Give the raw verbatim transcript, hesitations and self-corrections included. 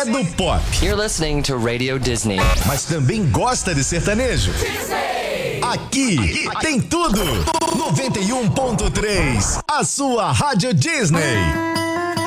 é do pop. You're listening to Radio Disney. Mas também gosta de sertanejo. Disney. Aqui, Aqui tem tudo. noventa e um ponto três, a sua Rádio Disney.